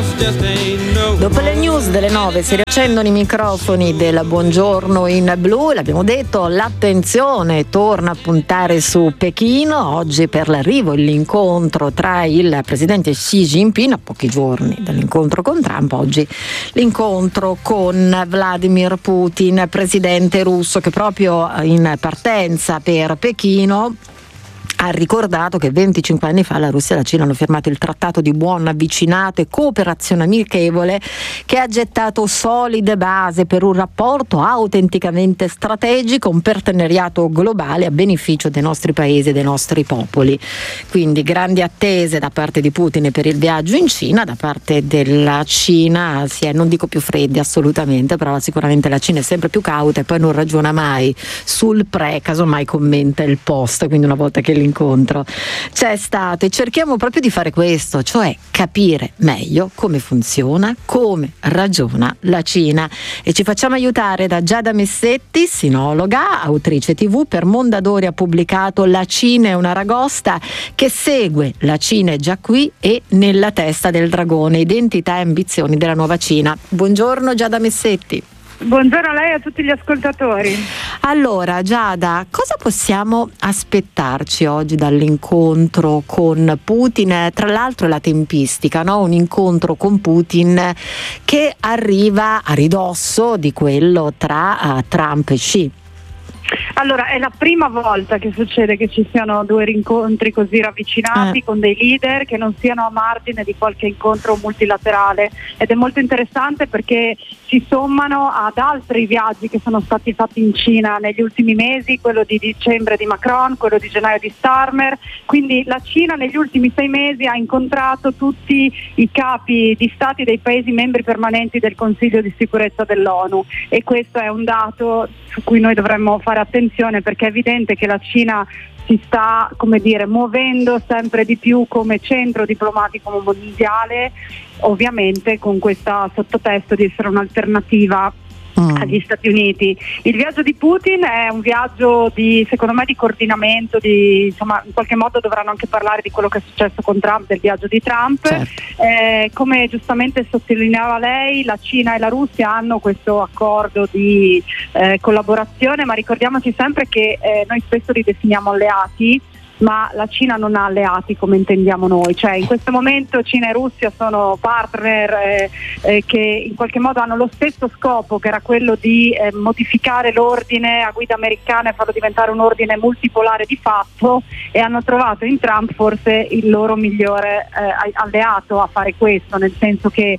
Dopo le news delle 9 si riaccendono i microfoni del Buongiorno in Blu. L'abbiamo detto, l'attenzione torna a puntare su Pechino oggi per l'arrivo e l'incontro tra il presidente Xi Jinping, a pochi giorni dall'incontro con Trump. Oggi l'incontro con Vladimir Putin, presidente russo, che proprio in partenza per Pechino ha ricordato che 25 anni fa la Russia e la Cina hanno firmato il trattato di buon vicinato e cooperazione amichevole, che ha gettato solide basi per un rapporto autenticamente strategico, un partenariato globale a beneficio dei nostri paesi e dei nostri popoli. Quindi grandi attese da parte di Putin per il viaggio in Cina. Da parte della Cina si è, non dico più freddi assolutamente, però sicuramente la Cina è sempre più cauta e poi non ragiona mai sul pre, casomai commenta il post. Quindi una volta che l'incontro c'è stato, e cerchiamo proprio di fare questo, cioè capire meglio come funziona, come ragiona la Cina, e ci facciamo aiutare da Giada Messetti, sinologa, autrice TV. Per Mondadori ha pubblicato La Cina è una ragosta, che segue La Cina è già qui e Nella testa del dragone, identità e ambizioni della nuova Cina. Buongiorno Giada Messetti. Buongiorno a lei e a tutti gli ascoltatori. Allora Giada, cosa possiamo aspettarci oggi dall'incontro con Putin? Tra l'altro la tempistica, no? Un incontro con Putin che arriva a ridosso di quello tra Trump e Xi. Allora, è la prima volta che succede che ci siano due rincontri così ravvicinati con dei leader che non siano a margine di qualche incontro multilaterale, ed è molto interessante perché si sommano ad altri viaggi che sono stati fatti in Cina negli ultimi mesi, quello di dicembre di Macron, quello di gennaio di Starmer. Quindi la Cina negli ultimi 6 mesi ha incontrato tutti i capi di stati dei paesi membri permanenti del Consiglio di sicurezza dell'ONU, e questo è un dato su cui noi dovremmo fare attenzione, perché è evidente che la Cina si sta, muovendo sempre di più come centro diplomatico mondiale, ovviamente con questo sottotesto di essere un'alternativa agli Stati Uniti. Il viaggio di Putin è un viaggio secondo me di coordinamento, in qualche modo dovranno anche parlare di quello che è successo con Trump, del viaggio di Trump. Certo. Come giustamente sottolineava lei, la Cina e la Russia hanno questo accordo di collaborazione, ma ricordiamoci sempre che noi spesso li definiamo alleati, ma la Cina non ha alleati come intendiamo noi, cioè in questo momento Cina e Russia sono partner che in qualche modo hanno lo stesso scopo, che era quello di modificare l'ordine a guida americana e farlo diventare un ordine multipolare di fatto, e hanno trovato in Trump forse il loro migliore alleato a fare questo, nel senso che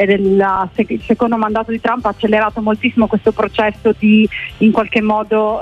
il secondo mandato di Trump ha accelerato moltissimo questo processo di, in qualche modo,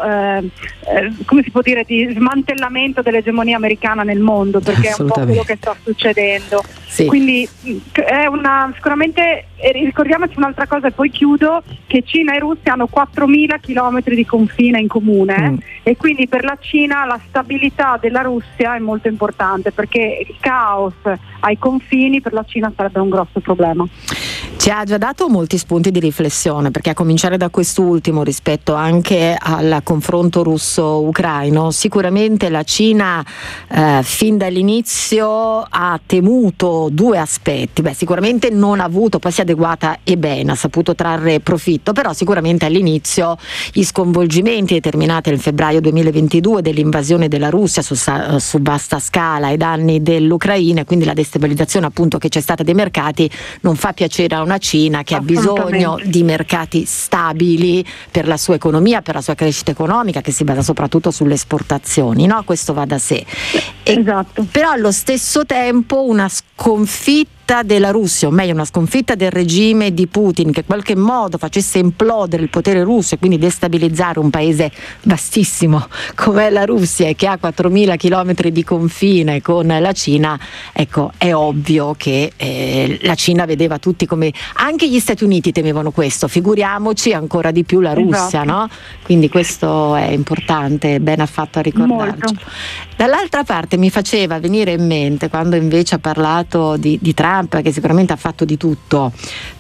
di smantellamento dell'egemonia americana nel mondo, perché è un po' quello che sta succedendo. Sì. Quindi è sicuramente, ricordiamoci un'altra cosa e poi chiudo, che Cina e Russia hanno 4.000 chilometri di confine in comune, e quindi per la Cina la stabilità della Russia è molto importante, perché il caos ai confini per la Cina sarebbe un grosso problema. Ci ha già dato molti spunti di riflessione, perché a cominciare da quest'ultimo rispetto anche al confronto russo-ucraino, sicuramente la Cina fin dall'inizio ha temuto 2 aspetti. Sicuramente non ha avuto, poi si è adeguata e bene, ha saputo trarre profitto, però sicuramente all'inizio gli sconvolgimenti determinati nel febbraio 2022 dell'invasione della Russia su vasta scala ai danni dell'Ucraina, e quindi la destabilizzazione appunto che c'è stata dei mercati, non fa piacere a una Cina che ha bisogno di mercati stabili per la sua economia, per la sua crescita economica, che si basa soprattutto sulle esportazioni, no? Questo va da sé. Esatto. Però allo stesso tempo una sconfitta della Russia, o meglio una sconfitta del regime di Putin, che in qualche modo facesse implodere il potere russo e quindi destabilizzare un paese vastissimo come la Russia, e che ha 4.000 chilometri di confine con la Cina. Ecco, è ovvio che la Cina vedeva tutti come, anche gli Stati Uniti temevano questo, figuriamoci ancora di più la Russia, esatto. No? Quindi questo è importante, bene ha fatto a ricordarcelo. Dall'altra parte mi faceva venire in mente, quando invece ha parlato di Trump, che sicuramente ha fatto di tutto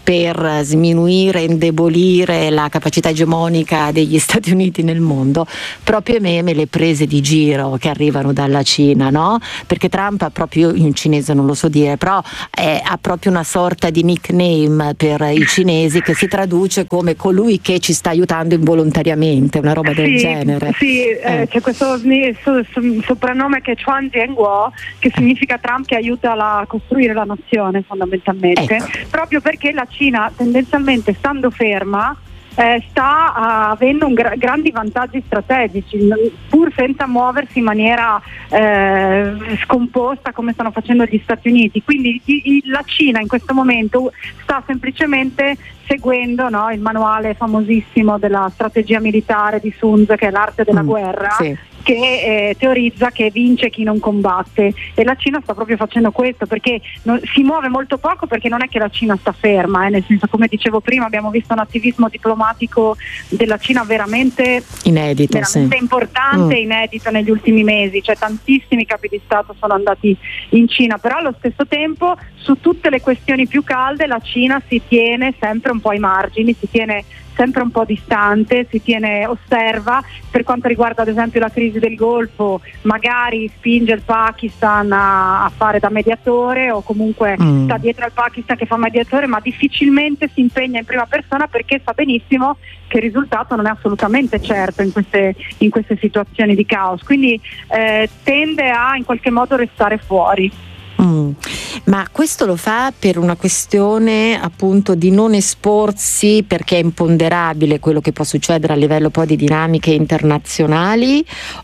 per sminuire, indebolire la capacità egemonica degli Stati Uniti nel mondo, proprio le prese di giro che arrivano dalla Cina, no? Perché Trump ha proprio, in cinese non lo so dire, però ha proprio una sorta di nickname per i cinesi che si traduce come colui che ci sta aiutando involontariamente, una roba del genere. Sì, c'è questo soprannome che è Chuan Jianguo, che significa Trump che aiuta a costruire la nazione fondamentalmente, proprio perché la Cina tendenzialmente, stando ferma, sta avendo grandi vantaggi strategici, pur senza muoversi in maniera scomposta come stanno facendo gli Stati Uniti. Quindi la Cina in questo momento sta semplicemente seguendo, no, il manuale famosissimo della strategia militare di Sun Tzu, che è l'arte della guerra, che teorizza che vince chi non combatte, e la Cina sta proprio facendo questo, perché si muove molto poco, perché non è che la Cina sta ferma, nel senso, come dicevo prima, abbiamo visto un attivismo diplomatico della Cina veramente inedito, importante, inedito negli ultimi mesi, cioè tantissimi capi di Stato sono andati in Cina, però allo stesso tempo su tutte le questioni più calde la Cina si tiene sempre un po' ai margini, si tiene sempre un po' distante, osserva. Per quanto riguarda ad esempio la crisi del Golfo, magari spinge il Pakistan a fare da mediatore, o comunque sta dietro al Pakistan che fa mediatore, ma difficilmente si impegna in prima persona, perché sa benissimo che il risultato non è assolutamente certo in queste situazioni di caos, quindi tende a in qualche modo restare fuori. Ma questo lo fa per una questione appunto di non esporsi, perché è imponderabile quello che può succedere a livello poi di dinamiche internazionali,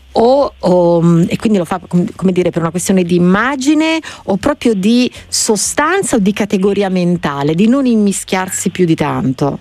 e quindi lo fa, come dire, per una questione di immagine, o proprio di sostanza o di categoria mentale, di non immischiarsi più di tanto?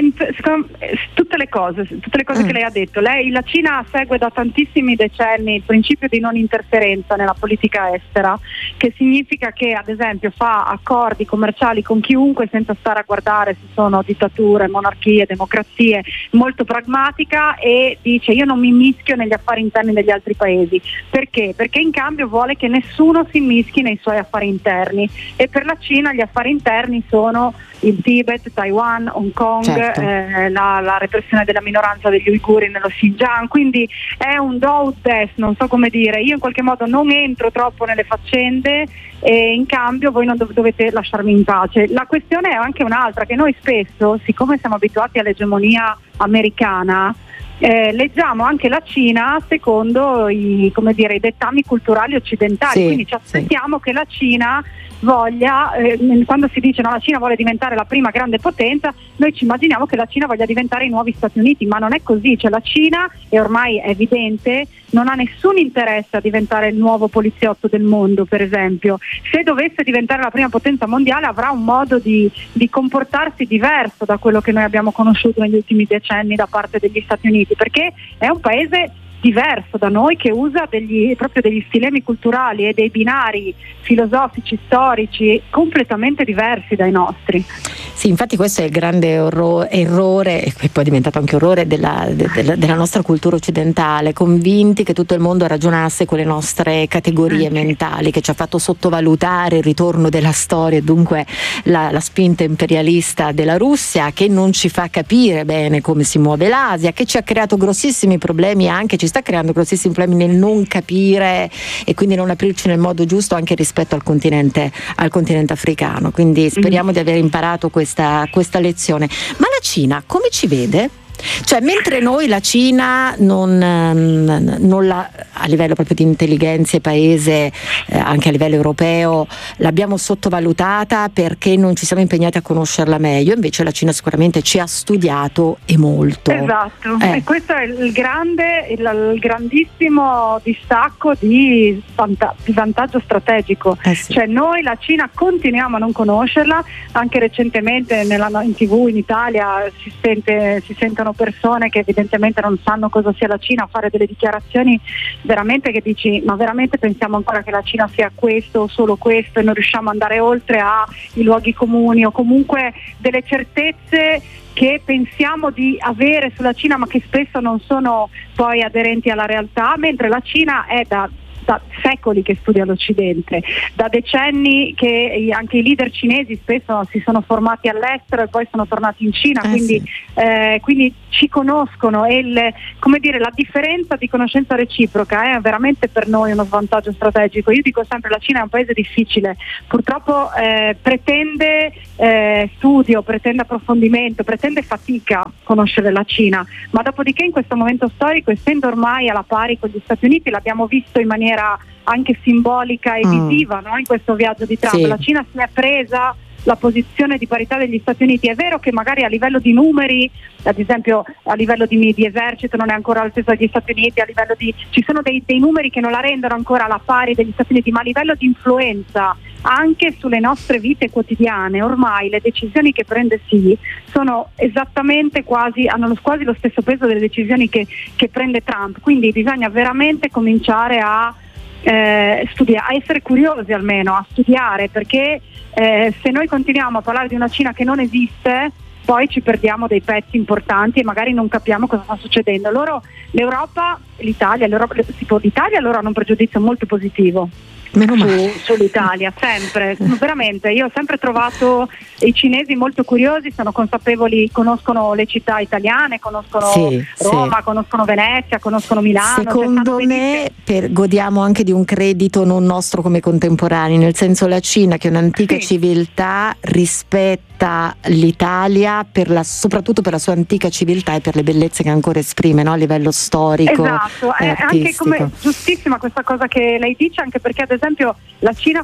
Tutte le cose che lei ha detto. La Cina segue da tantissimi decenni il principio di non interferenza nella politica estera, che significa che ad esempio fa accordi commerciali con chiunque senza stare a guardare se sono dittature, monarchie, democrazie, molto pragmatica, e dice: io non mi immischio negli affari interni degli altri paesi. Perché? Perché in cambio vuole che nessuno si immischi nei suoi affari interni, e per la Cina gli affari interni sono il Tibet, Taiwan, Hong Kong, la repressione della minoranza degli uiguri nello Xinjiang. Quindi è un do ut des, non so come dire. Io in qualche modo non entro troppo nelle faccende, e in cambio voi non dovete lasciarmi in pace. La questione è anche un'altra, che noi spesso, siccome siamo abituati all'egemonia americana, leggiamo anche la Cina secondo i dettami culturali occidentali, quindi ci aspettiamo che la Cina voglia, quando si dice la Cina vuole diventare la prima grande potenza, noi ci immaginiamo che la Cina voglia diventare i nuovi Stati Uniti, ma non è così. Cioè la Cina, e ormai è evidente, non ha nessun interesse a diventare il nuovo poliziotto del mondo, per esempio. Se dovesse diventare la prima potenza mondiale avrà un modo di comportarsi diverso da quello che noi abbiamo conosciuto negli ultimi decenni da parte degli Stati Uniti, perché è un paese diverso da noi, che usa proprio degli stilemi culturali e dei binari filosofici, storici completamente diversi dai nostri. Sì, infatti questo è il grande errore, e poi è diventato anche orrore della nostra cultura occidentale, convinti che tutto il mondo ragionasse con le nostre categorie mentali, che ci ha fatto sottovalutare il ritorno della storia e dunque la spinta imperialista della Russia, che non ci fa capire bene come si muove l'Asia, che ci ha creato grossissimi problemi, anche ci sta creando grossissimi problemi nel non capire e quindi non aprirci nel modo giusto anche rispetto al continente africano. Quindi speriamo di aver imparato questa lezione. Ma la Cina come ci vede? Cioè, mentre noi la Cina non la, a livello proprio di intelligenza e paese, anche a livello europeo, l'abbiamo sottovalutata perché non ci siamo impegnati a conoscerla meglio, invece la Cina sicuramente ci ha studiato e molto. Esatto, e questo è il grandissimo distacco di vantaggio strategico. Cioè noi la Cina continuiamo a non conoscerla, anche recentemente in TV in Italia si sentono persone che evidentemente non sanno cosa sia la Cina a fare delle dichiarazioni veramente che dici: ma veramente pensiamo ancora che la Cina sia questo o solo questo, e non riusciamo ad andare oltre ai luoghi comuni, o comunque delle certezze che pensiamo di avere sulla Cina ma che spesso non sono poi aderenti alla realtà, mentre la Cina è da da secoli che studia l'Occidente, da decenni che anche i leader cinesi spesso si sono formati all'estero e poi sono tornati in Cina, quindi ci conoscono, e la differenza di conoscenza reciproca è veramente per noi uno svantaggio strategico. Io dico sempre, la Cina è un paese difficile, purtroppo pretende studio, pretende approfondimento, pretende fatica conoscere la Cina, ma dopodiché in questo momento storico, essendo ormai alla pari con gli Stati Uniti, l'abbiamo visto in maniera anche simbolica e visiva, no? In questo viaggio di Trump, la Cina si è presa la posizione di parità degli Stati Uniti. È vero che magari a livello di numeri, ad esempio a livello di esercito non è ancora all'altezza degli Stati Uniti, a livello ci sono dei numeri che non la rendono ancora alla pari degli Stati Uniti, ma a livello di influenza anche sulle nostre vite quotidiane ormai le decisioni che prende Xi sono esattamente hanno quasi lo stesso peso delle decisioni che prende Trump, quindi bisogna veramente cominciare a studiare, a essere curiosi almeno, a studiare, perché se noi continuiamo a parlare di una Cina che non esiste, poi ci perdiamo dei pezzi importanti e magari non capiamo cosa sta succedendo. L'Italia allora hanno un pregiudizio molto positivo sull'Italia, sempre, veramente. Io ho sempre trovato i cinesi molto curiosi, sono consapevoli, conoscono le città italiane, conoscono Roma, conoscono Venezia, conoscono Milano. Secondo me godiamo anche di un credito non nostro come contemporanei, nel senso, la Cina, che è un'antica civiltà, rispetta l'Italia soprattutto per la sua antica civiltà e per le bellezze che ancora esprime, no? A livello storico. Esatto, è anche giustissima questa cosa che lei dice, anche perché ad esempio la Cina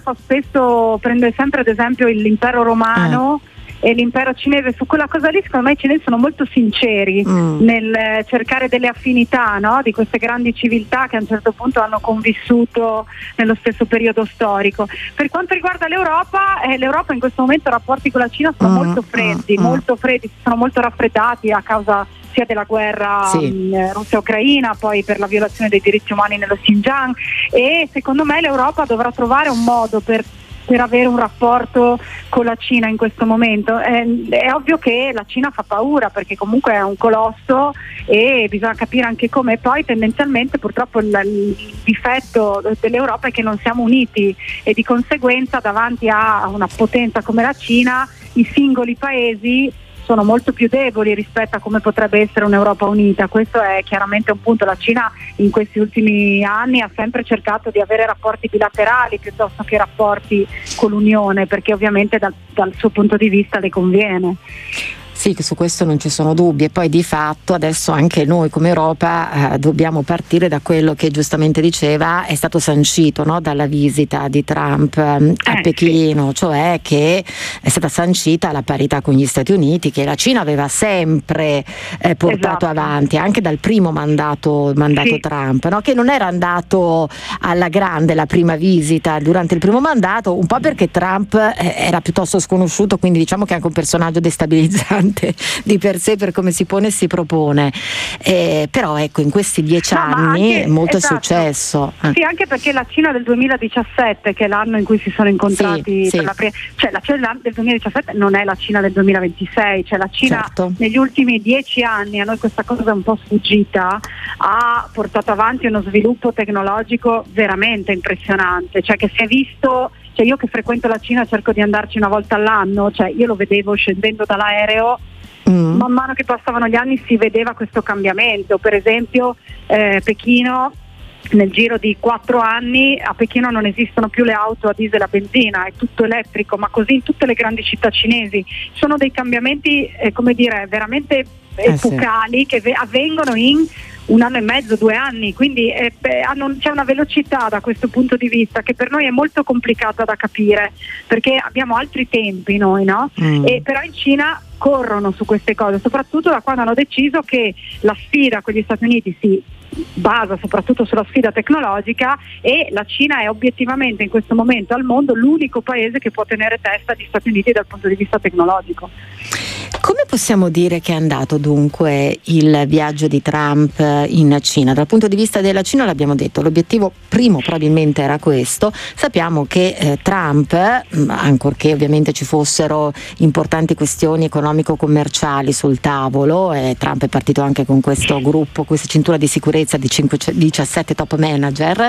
prende sempre ad esempio l'impero romano e l'impero cinese. Su quella cosa lì secondo me i cinesi sono molto sinceri nel cercare delle affinità, no? Di queste grandi civiltà che a un certo punto hanno convissuto nello stesso periodo storico. Per quanto riguarda l'Europa in questo momento i rapporti con la Cina sono molto freddi, si sono molto raffreddati a causa sia della guerra Russia-Ucraina, poi per la violazione dei diritti umani nello Xinjiang, e secondo me l'Europa dovrà trovare un modo per avere un rapporto con la Cina in questo momento. È ovvio che la Cina fa paura, perché comunque è un colosso e bisogna capire anche come. Poi tendenzialmente purtroppo il difetto dell'Europa è che non siamo uniti, e di conseguenza davanti a una potenza come la Cina i singoli paesi sono molto più deboli rispetto a come potrebbe essere un'Europa unita. Questo è chiaramente un punto. La Cina in questi ultimi anni ha sempre cercato di avere rapporti bilaterali piuttosto che rapporti con l'Unione, perché ovviamente dal suo punto di vista le conviene. Sì, su questo non ci sono dubbi, e poi di fatto adesso anche noi come Europa dobbiamo partire da quello che giustamente diceva, è stato sancito, no, dalla visita di Trump a Pechino, cioè che è stata sancita la parità con gli Stati Uniti, che la Cina aveva sempre portato avanti anche dal primo mandato Trump, no? Che non era andato alla grande la prima visita durante il primo mandato, un po' perché Trump era piuttosto sconosciuto, quindi diciamo che è anche un personaggio destabilizzante di per sé, per come si pone e si propone, però ecco, in questi 10 anni molto è successo. Sì, anche perché la Cina del 2017, che è l'anno in cui si sono incontrati per la cioè la Cina del 2017 non è la Cina del 2026, cioè la Cina negli ultimi 10 anni, a noi questa cosa è un po' sfuggita, ha portato avanti uno sviluppo tecnologico veramente impressionante, cioè che si è visto. Cioè io che frequento la Cina cerco di andarci una volta all'anno, cioè io lo vedevo scendendo dall'aereo, man mano che passavano gli anni si vedeva questo cambiamento. Per esempio Pechino, nel giro di 4 anni a Pechino non esistono più le auto a diesel e a benzina, è tutto elettrico, ma così in tutte le grandi città cinesi. Sono dei cambiamenti veramente epocali che avvengono in 1 anno e mezzo, 2 anni, quindi c'è una velocità da questo punto di vista che per noi è molto complicata da capire, perché abbiamo altri tempi noi, no? E però in Cina corrono su queste cose, soprattutto da quando hanno deciso che la sfida con gli Stati Uniti si basa soprattutto sulla sfida tecnologica, e la Cina è obiettivamente in questo momento al mondo l'unico paese che può tenere testa agli Stati Uniti dal punto di vista tecnologico. Come possiamo dire che è andato dunque il viaggio di Trump in Cina? Dal punto di vista della Cina l'abbiamo detto, l'obiettivo primo probabilmente era questo. Sappiamo che Trump, ancorché ovviamente ci fossero importanti questioni economico-commerciali sul tavolo, Trump è partito anche con questo gruppo, questa cintura di sicurezza di 17 top manager,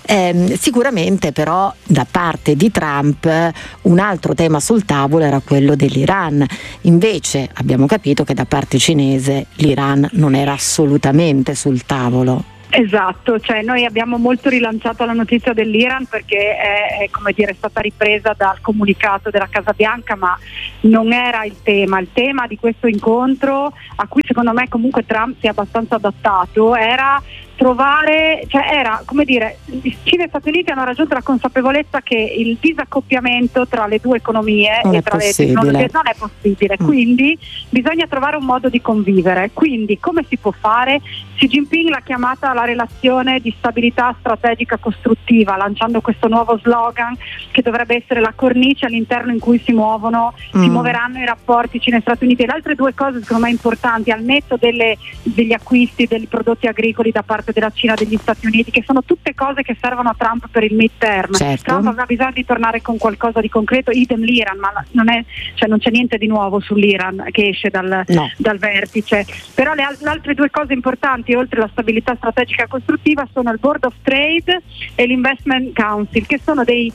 sicuramente però da parte di Trump un altro tema sul tavolo era quello dell'Iran. Invece abbiamo capito che da parte cinese l'Iran non era assolutamente sul tavolo. Esatto, cioè noi abbiamo molto rilanciato la notizia dell'Iran perché è come dire, è stata ripresa dal comunicato della Casa Bianca, ma non era il tema di questo incontro, a cui secondo me comunque Trump si è abbastanza adattato, era trovare, cioè era come dire, Cina e Stati Uniti hanno raggiunto la consapevolezza che il disaccoppiamento tra le due economie e tra le tecnologie non è possibile, quindi bisogna trovare un modo di convivere. Quindi come si può fare? Xi Jinping l'ha chiamata la relazione di stabilità strategica costruttiva, lanciando questo nuovo slogan che dovrebbe essere la cornice all'interno in cui si muoveranno i rapporti Cina e Stati Uniti. E le altre due cose secondo me importanti, al netto degli acquisti dei prodotti agricoli da parte della Cina e degli Stati Uniti, che sono tutte cose che servono a Trump per il midterm. Certo. Trump aveva bisogno di tornare con qualcosa di concreto, idem l'Iran, ma non c'è niente di nuovo sull'Iran che esce dal vertice. Però le altre due cose importanti, oltre alla stabilità strategica costruttiva, sono il Board of Trade e l'Investment Council, che sono dei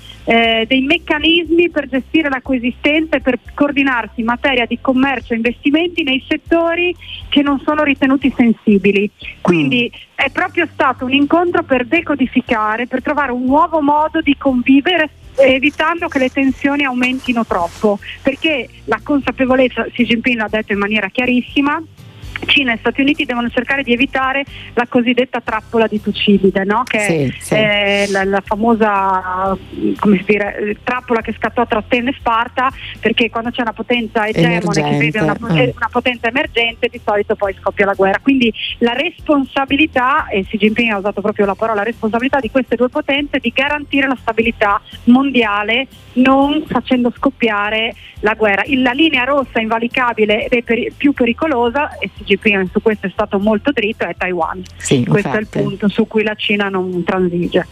meccanismi per gestire la coesistenza e per coordinarsi in materia di commercio e investimenti nei settori che non sono ritenuti sensibili. Quindi è proprio stato un incontro per decodificare, per trovare un nuovo modo di convivere, evitando che le tensioni aumentino troppo, perché la consapevolezza, Xi Jinping l'ha detto in maniera chiarissima, Cina e Stati Uniti devono cercare di evitare la cosiddetta trappola di Tucidide, no? Che è la famosa, come si dire, trappola che scattò tra Atene e Sparta, perché quando c'è una potenza egemone che vede una potenza emergente, di solito poi scoppia la guerra. Quindi la responsabilità, e Xi Jinping ha usato proprio la parola responsabilità, di queste due potenze di garantire la stabilità mondiale, non facendo scoppiare la guerra. La linea rossa invalicabile e più pericolosa, e Xi Jinping su questo è stato molto dritto, è Taiwan. Questo è il punto su cui la Cina non transige.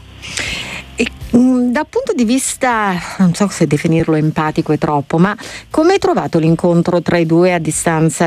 E, dal punto di vista, non so se definirlo empatico è troppo, ma come hai trovato l'incontro tra i due a distanza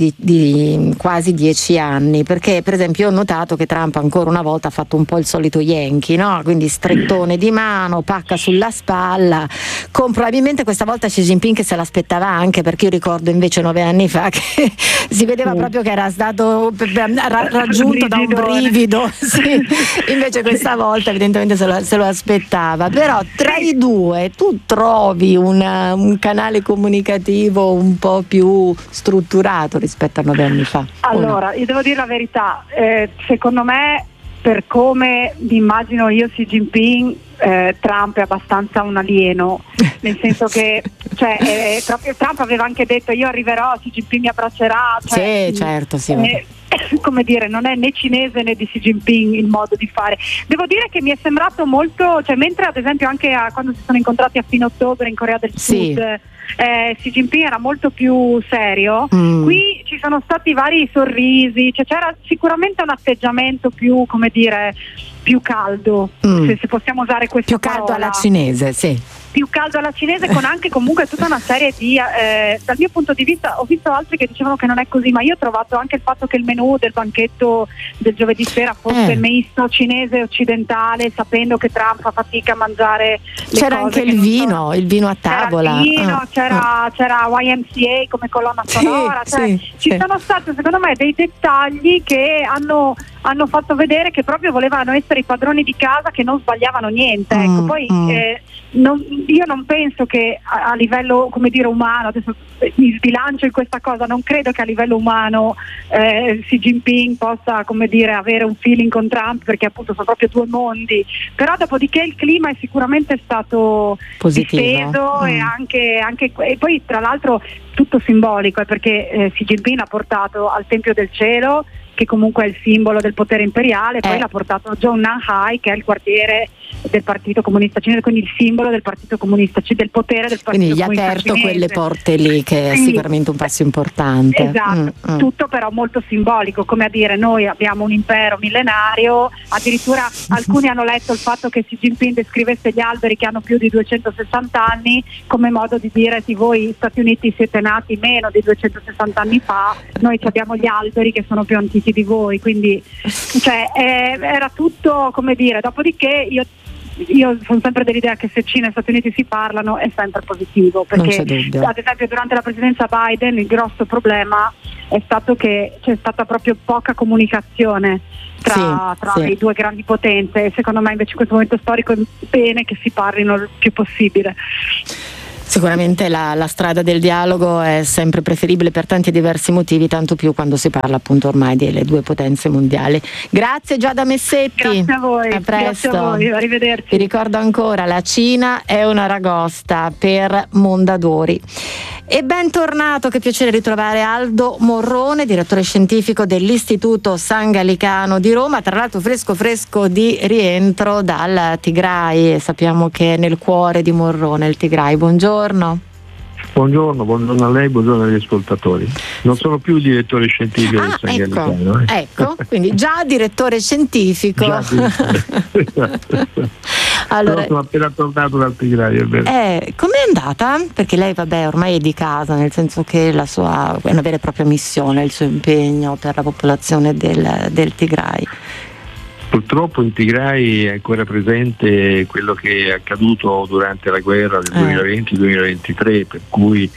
di quasi 10 anni? Perché per esempio io ho notato che Trump ancora una volta ha fatto un po' il solito Yankee, no? Quindi strettone di mano, pacca sulla spalla, con probabilmente questa volta Xi Jinping che se l'aspettava anche, perché io ricordo invece 9 anni fa che si vedeva proprio che era stato raggiunto da un brivido, sì. Invece questa volta evidentemente se lo aspettava. Però tra i due tu trovi un canale comunicativo un po' più strutturato rispetto a 9 anni fa? Allora, io devo dire la verità, secondo me, per come immagino io Xi Jinping, Trump è abbastanza un alieno, nel senso che proprio Trump aveva anche detto io arriverò, Xi Jinping mi abbraccerà, sì, certo, sì. Come dire, non è né cinese né di Xi Jinping il modo di fare. Devo dire che mi è sembrato molto, mentre ad esempio anche quando si sono incontrati a fine ottobre in Corea del Sud, Xi Jinping era molto più serio, qui ci sono stati vari sorrisi, c'era sicuramente un atteggiamento più, come dire, più caldo, se possiamo usare questa parola. Più caldo alla cinese, sì. Più caldo alla cinese, con anche comunque tutta una serie di dal mio punto di vista, ho visto altri che dicevano che non è così, ma io ho trovato anche il fatto che il menù del banchetto del giovedì sera fosse misto cinese e occidentale, sapendo che Trump fa fatica a mangiare c'era anche il vino a tavola, c'era YMCA come colonna sonora, ci sono stati secondo me dei dettagli che hanno fatto vedere che proprio volevano essere i padroni di casa, che non sbagliavano niente. Ecco, poi io non penso che a livello, come dire, umano, adesso mi sbilancio in questa cosa, non credo che a livello umano Xi Jinping possa, come dire, avere un feeling con Trump, perché appunto sono proprio due mondi. Però dopodiché il clima è sicuramente stato positivo, disteso e anche e poi tra l'altro tutto simbolico, perché Xi Jinping l'ha portato al Tempio del Cielo, che comunque è il simbolo del potere imperiale, poi l'ha portato a Zhongnanhai, che è il quartiere del Partito Comunista Cinese, quindi il simbolo del Partito Comunista del potere del Partito quindi gli ha Comunista aperto Cinese. quelle porte lì, che è sicuramente un passo importante. Esatto, tutto però molto simbolico, come a dire noi abbiamo un impero millenario, addirittura alcuni hanno letto il fatto che Xi Jinping descrivesse gli alberi che hanno più di 260 anni come modo di dire che voi Stati Uniti siete nati meno di 260 anni fa, noi abbiamo gli alberi che sono più antichi di voi, quindi era tutto, come dire, dopodiché io sono sempre dell'idea che se Cina e Stati Uniti si parlano è sempre positivo, perché ad esempio durante la presidenza Biden il grosso problema è stato che c'è stata proprio poca comunicazione tra le due grandi potenze, e secondo me invece in questo momento storico è bene che si parlino il più possibile. Sicuramente la strada del dialogo è sempre preferibile per tanti e diversi motivi, tanto più quando si parla appunto ormai delle due potenze mondiali. Grazie Giada Messetti. Grazie a voi. A presto. Grazie a voi, arrivederci. Vi ricordo ancora, la Cina è una ragosta per Mondadori. E bentornato, che piacere ritrovare Aldo Morrone, direttore scientifico dell'Istituto San Gallicano di Roma, tra l'altro fresco di rientro dal Tigray, e sappiamo che è nel cuore di Morrone il Tigray. Buongiorno. Buongiorno a lei, buongiorno agli ascoltatori. Non sono più direttore scientifico del San Gallicano. Ecco, quindi già direttore scientifico. Allora, sono appena tornato dal Tigray, è vero. Com'è andata? Perché lei ormai è di casa, nel senso che la sua è una vera e propria missione, il suo impegno per la popolazione del Tigray. Purtroppo in Tigray è ancora presente quello che è accaduto durante la guerra del 2020-2023, per cui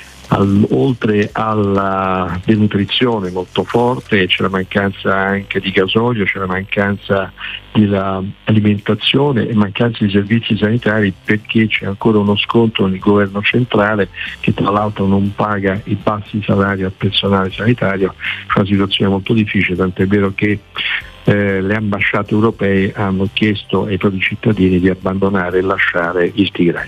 oltre alla denutrizione molto forte c'è la mancanza anche di gasolio, c'è la mancanza dell'alimentazione e mancanza di servizi sanitari, perché c'è ancora uno scontro nel governo centrale, che tra l'altro non paga i bassi salari al personale sanitario. È una situazione molto difficile, tant'è vero che le ambasciate europee hanno chiesto ai propri cittadini di abbandonare e lasciare il Tigray.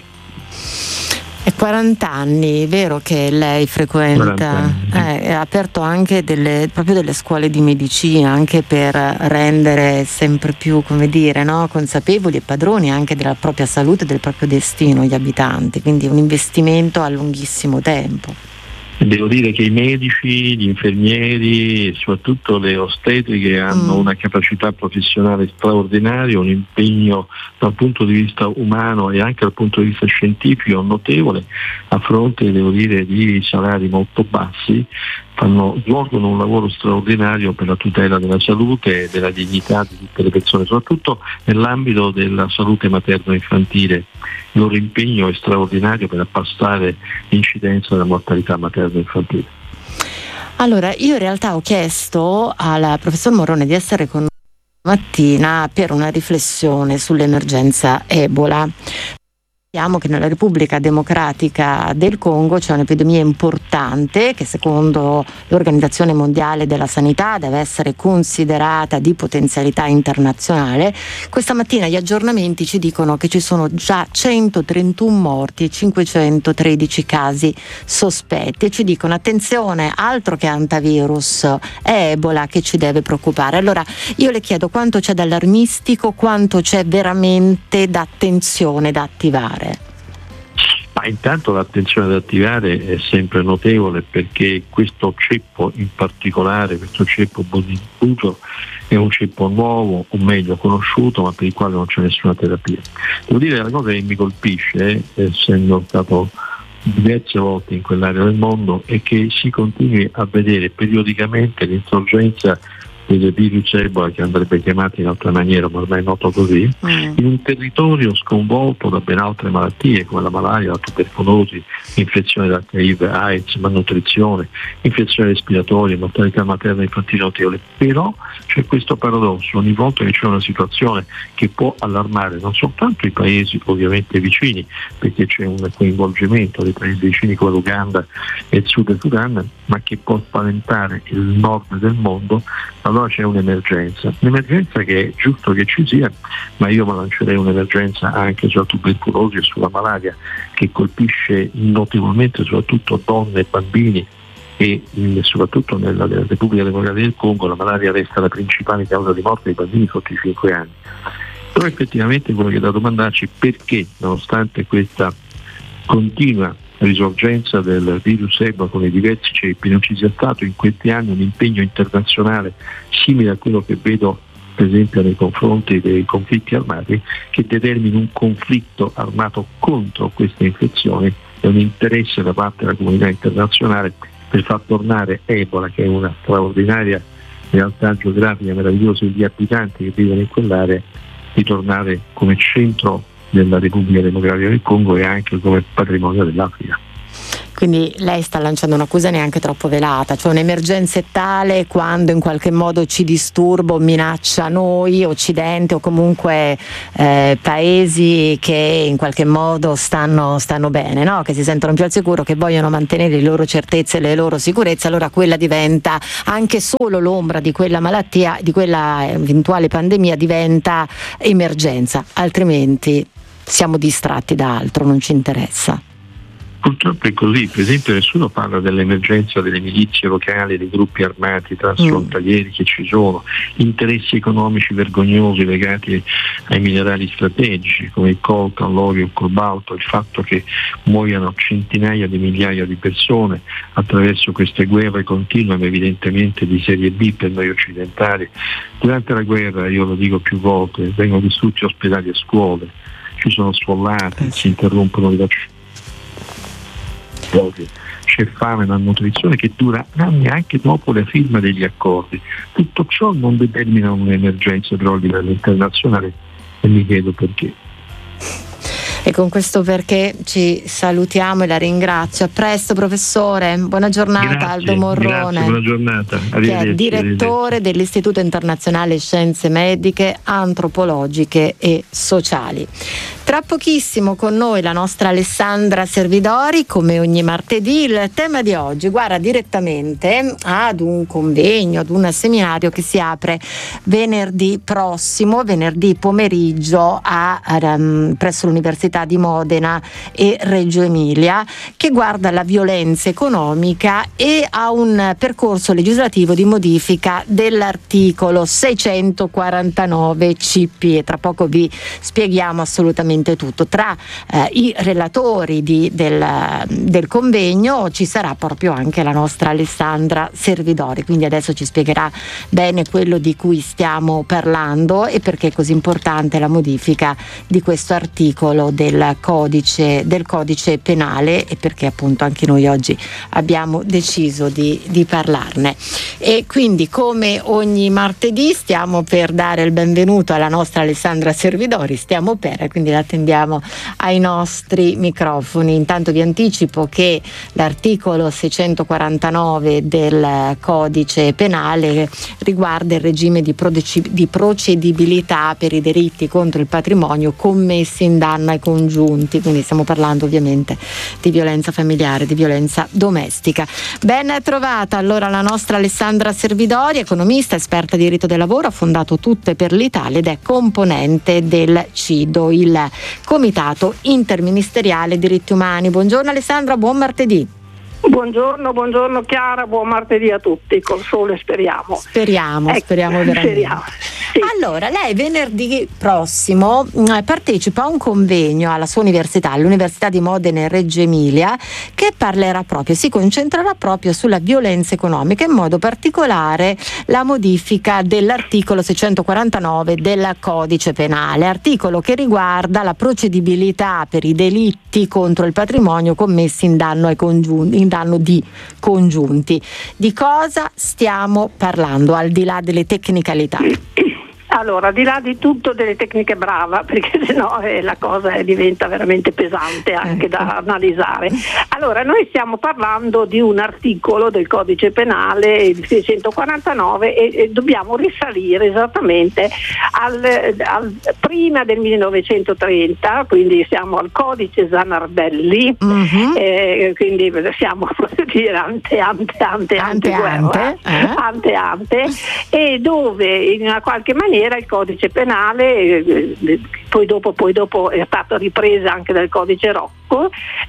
È 40 anni, vero che lei frequenta, ha aperto anche delle scuole di medicina, anche per rendere sempre più, consapevoli e padroni anche della propria salute e del proprio destino gli abitanti, quindi un investimento a lunghissimo tempo. Devo dire che i medici, gli infermieri e soprattutto le ostetriche hanno una capacità professionale straordinaria, un impegno dal punto di vista umano e anche dal punto di vista scientifico notevole, a fronte, devo dire, di salari molto bassi. Svolgono un lavoro straordinario per la tutela della salute e della dignità di tutte le persone, soprattutto nell'ambito della salute materno-infantile. Il loro impegno è straordinario per abbassare l'incidenza della mortalità materno-infantile. Allora, io in realtà ho chiesto al professor Morrone di essere con noi mattina per una riflessione sull'emergenza Ebola. Sappiamo che nella Repubblica Democratica del Congo c'è un'epidemia importante che secondo l'Organizzazione Mondiale della Sanità deve essere considerata di potenzialità internazionale. Questa mattina gli aggiornamenti ci dicono che ci sono già 131 morti e 513 casi sospetti, e ci dicono attenzione, altro che antivirus, è Ebola che ci deve preoccupare. Allora io le chiedo quanto c'è d'allarmistico, quanto c'è veramente d'attenzione da attivare. Ma intanto l'attenzione da attivare è sempre notevole, perché questo ceppo in particolare, questo ceppo diffuso, è un ceppo nuovo, o meglio conosciuto, ma per il quale non c'è nessuna terapia. Devo dire, la cosa che mi colpisce, essendo stato diverse volte in quell'area del mondo, è che si continui a vedere periodicamente l'insorgenza del virus Ebola, che andrebbe chiamato in altra maniera, ma ormai è noto così, in un territorio sconvolto da ben altre malattie come la malaria, la tubercolosi, infezione da HIV, AIDS, malnutrizione, infezioni respiratorie, mortalità materna e infantile notevole. Però c'è questo paradosso: ogni volta che c'è una situazione che può allarmare non soltanto i paesi ovviamente vicini, perché c'è un coinvolgimento dei paesi vicini come l'Uganda e il Sud Sudan, ma che può spaventare il nord del mondo, allora c'è un'emergenza che è giusto che ci sia, ma io mi lancerei un'emergenza anche sulla tubercolosi e sulla malaria, che colpisce notevolmente soprattutto donne e bambini, e soprattutto nella Repubblica Democratica del Congo la malaria resta la principale causa di morte dei bambini sotto i 5 anni. Però effettivamente quello che è da domandarci è perché, nonostante questa continua risorgenza del virus Ebola con i diversi ceppi, non ci sia stato in questi anni un impegno internazionale simile a quello che vedo per esempio nei confronti dei conflitti armati, che determini un conflitto armato contro queste infezioni e un interesse da parte della comunità internazionale per far tornare Ebola, che è una straordinaria realtà geografica meravigliosa degli abitanti che vivono in quell'area, di tornare come centro della Repubblica Democratica del Congo e anche come patrimonio dell'Africa. Quindi lei sta lanciando un'accusa neanche troppo velata, cioè un'emergenza è tale quando in qualche modo ci disturba o minaccia noi, Occidente o comunque paesi che in qualche modo stanno bene, no? Che si sentono più al sicuro, che vogliono mantenere le loro certezze e le loro sicurezze, allora quella diventa, anche solo l'ombra di quella malattia, di quella eventuale pandemia diventa emergenza, altrimenti siamo distratti da altro, non ci interessa. Purtroppo è così, per esempio nessuno parla dell'emergenza delle milizie locali, dei gruppi armati transfrontalieri che ci sono, interessi economici vergognosi legati ai minerali strategici come il coltan, l'olio, il cobalto, il fatto che muoiano centinaia di migliaia di persone attraverso queste guerre continue, ma evidentemente di serie B per noi occidentali. Durante la guerra, io lo dico più volte, vengono distrutti ospedali e scuole, ci sono sfollati, si interrompono le vaccinazioni. C'è fame, malnutrizione che dura anni anche dopo la firma degli accordi. Tutto ciò non determina un'emergenza però a livello internazionale e mi chiedo perché. E con questo perché ci salutiamo e la ringrazio. A presto professore, buona giornata. Grazie, Aldo Morrone, grazie, buona giornata. Che è direttore dell'Istituto Internazionale Scienze Mediche, Antropologiche e Sociali. Tra pochissimo con noi la nostra Alessandra Servidori, come ogni martedì. Il tema di oggi guarda direttamente ad un convegno, ad un seminario che si apre venerdì prossimo, venerdì pomeriggio presso l'Università di Modena e Reggio Emilia, che guarda la violenza economica e ha un percorso legislativo di modifica dell'articolo 649 CP, e tra poco vi spieghiamo assolutamente tutto. Tra i relatori del convegno ci sarà proprio anche la nostra Alessandra Servidori, quindi adesso ci spiegherà bene quello di cui stiamo parlando e perché è così importante la modifica di questo articolo del codice penale, e perché appunto anche noi oggi abbiamo deciso di parlarne. E quindi, come ogni martedì, stiamo per dare il benvenuto alla nostra Alessandra Servidori, quindi la attendiamo ai nostri microfoni. Intanto vi anticipo che l'articolo 649 del codice penale riguarda il regime di procedibilità per i delitti contro il patrimonio commessi in danno ai congiunti, quindi stiamo parlando ovviamente di violenza familiare, di violenza domestica. Ben trovata allora la nostra Alessandra Servidori, economista, esperta di diritto del lavoro, ha fondato Tutte per l'Italia ed è componente del CIDO, il Comitato Interministeriale Diritti Umani. Buongiorno Alessandra, buon martedì. Buongiorno Chiara, buon martedì a tutti, col sole speriamo. Speriamo veramente. Speriamo, sì. Allora, lei venerdì prossimo partecipa a un convegno alla sua università, all'Università di Modena e Reggio Emilia, che si concentrerà proprio sulla violenza economica, in modo particolare la modifica dell'articolo 649 del codice penale, articolo che riguarda la procedibilità per i delitti contro il patrimonio commessi in danno di congiunti. Di cosa stiamo parlando, al di là delle tecnicalità? Allora, di là di tutto delle tecniche brava, perché sennò la cosa diventa veramente pesante anche da analizzare. Allora, noi stiamo parlando di un articolo del codice penale, il 649, e dobbiamo risalire esattamente prima del 1930, quindi siamo al codice Zanardelli, quindi siamo, posso dire, ante guerra, ante, e dove in una qualche maniera il codice penale poi dopo è stata ripresa anche dal codice Rocco,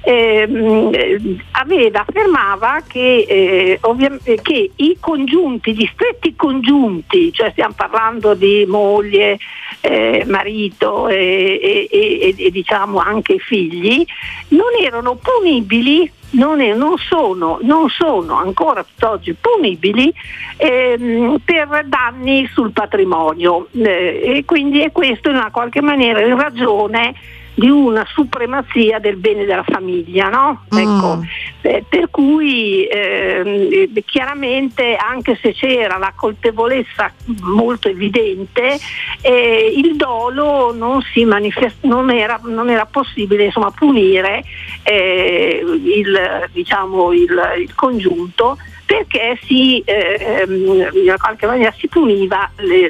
affermava che i congiunti, gli stretti congiunti, cioè stiamo parlando di moglie, marito e diciamo anche figli, non erano punibili, non sono ancora tutt'oggi punibili per danni sul patrimonio, e quindi è questo in una qualche maniera in ragione di una supremazia del bene della famiglia, no? Ecco, per cui chiaramente, anche se c'era la colpevolezza molto evidente, il dolo non era possibile, insomma, punire il congiunto, perché in qualche maniera si puniva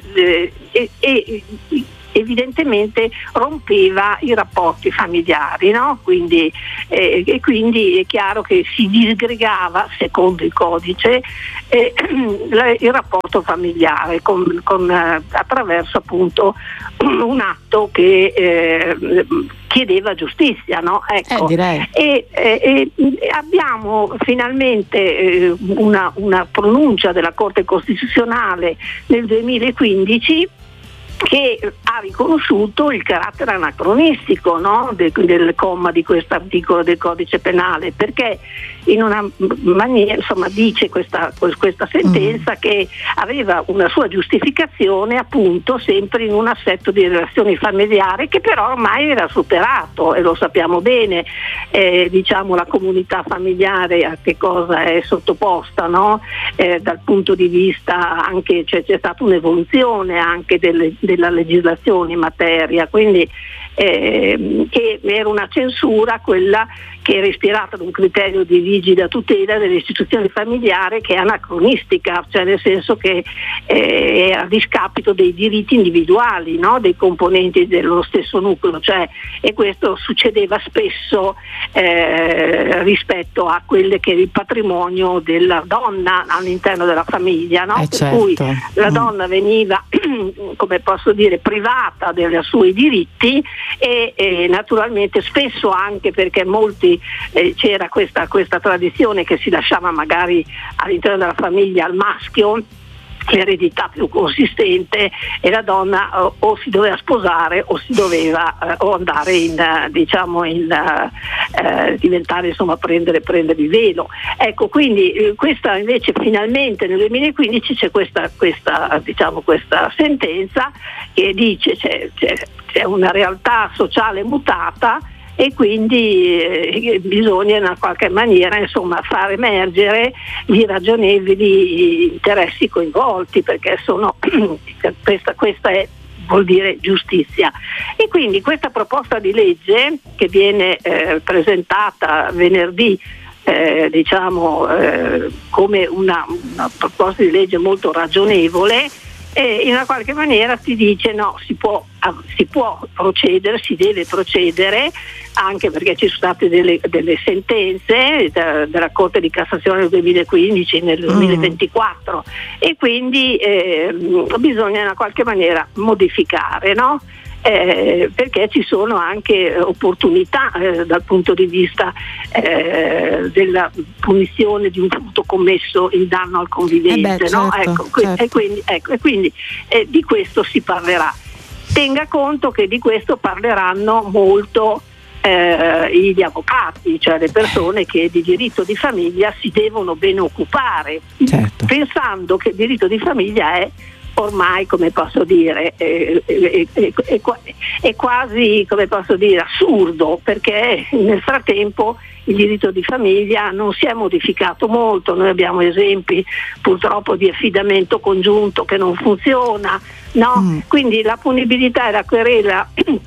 evidentemente rompeva i rapporti familiari, no? Quindi è chiaro che si disgregava, secondo il codice, il rapporto familiare attraverso appunto un atto che chiedeva giustizia, no? Ecco. Direi. E abbiamo finalmente una pronuncia della Corte Costituzionale nel 2015 che ha riconosciuto il carattere anacronistico, no? del comma di questo articolo del codice penale, perché in una maniera, insomma, dice questa sentenza che aveva una sua giustificazione appunto sempre in un assetto di relazioni familiari che però ormai era superato, e lo sappiamo bene, diciamo, la comunità familiare a che cosa è sottoposta, no? Dal punto di vista anche, c'è stata un'evoluzione anche della legislazione in materia, quindi che era una censura quella che era ispirata ad un criterio di rigida tutela delle istituzioni familiari, che è anacronistica, cioè nel senso che era a discapito dei diritti individuali, no? Dei componenti dello stesso nucleo, cioè, e questo succedeva spesso rispetto a quelle che è il patrimonio della donna all'interno della famiglia, no? Per certo. cui la donna veniva come posso dire privata dei suoi diritti e naturalmente spesso anche perché molti c'era questa tradizione che si lasciava magari all'interno della famiglia al maschio l'eredità più consistente, e la donna o si doveva sposare o si doveva o andare diventare, insomma, prendere il velo. Ecco, quindi questa invece finalmente nel 2015 c'è questa sentenza che dice c'è una realtà sociale mutata, e quindi bisogna in una qualche maniera, insomma, far emergere i ragionevoli interessi coinvolti, perché questa vuol dire giustizia. E quindi questa proposta di legge che viene presentata venerdì, come una proposta di legge molto ragionevole, in una qualche maniera si dice no, si può procedere, si deve procedere, anche perché ci sono state delle sentenze della Corte di Cassazione nel 2015 e nel 2024, e quindi bisogna in una qualche maniera modificare, no? Perché ci sono anche opportunità dal punto di vista della punizione di un furto commesso in danno al convivente, no? Certo. E quindi di questo si parlerà. Tenga conto che di questo parleranno molto gli avvocati, cioè le persone che di diritto di famiglia si devono ben occupare, certo. Pensando che il diritto di famiglia è ormai, come posso dire, è quasi, come posso dire, assurdo, perché nel frattempo il diritto di famiglia non si è modificato molto. Noi abbiamo esempi purtroppo di affidamento congiunto che non funziona, no? Quindi la punibilità e la querela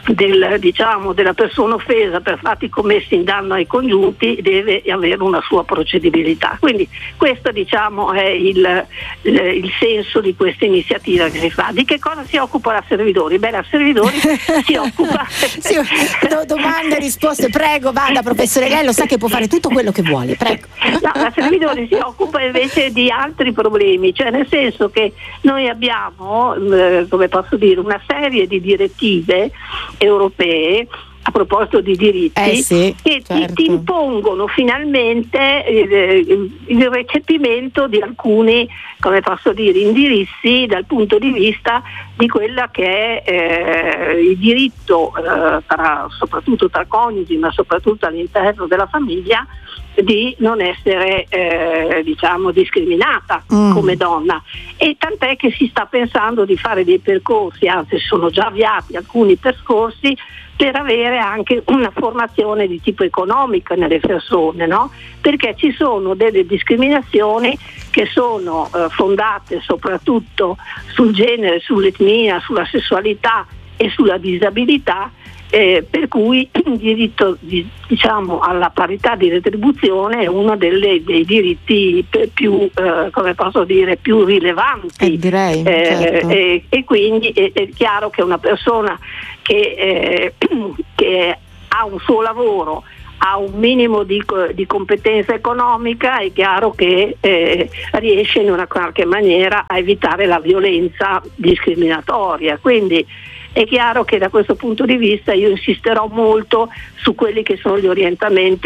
della persona offesa per fatti commessi in danno ai congiunti deve avere una sua procedibilità. Quindi questo è il senso di questa iniziativa che si fa. Di che cosa si occupa la Servidori? La Servidori si occupa domande e risposte, prego, vada professore, lei lo sa che può fare tutto quello che vuole, prego. No, la Servidori si occupa invece di altri problemi, cioè nel senso che noi abbiamo come posso dire una serie di direttive europee a proposito di diritti che ti impongono finalmente il recepimento di alcuni, come posso dire, indirizzi dal punto di vista di quella che è il diritto soprattutto tra coniugi, ma soprattutto all'interno della famiglia, di non essere discriminata come donna, e tant'è che si sta pensando di fare dei percorsi, anzi sono già avviati alcuni percorsi per avere anche una formazione di tipo economico nelle persone, no? Perché ci sono delle discriminazioni che sono fondate soprattutto sul genere, sull'etnia, sulla sessualità e sulla disabilità, per cui il diritto alla parità di retribuzione è uno dei diritti più più rilevanti, certo. E quindi è chiaro che una persona che ha un suo lavoro, ha un minimo di competenza economica, è chiaro che riesce in una qualche maniera a evitare la violenza discriminatoria. Quindi è chiaro che da questo punto di vista io insisterò molto su quelli che sono gli orientamenti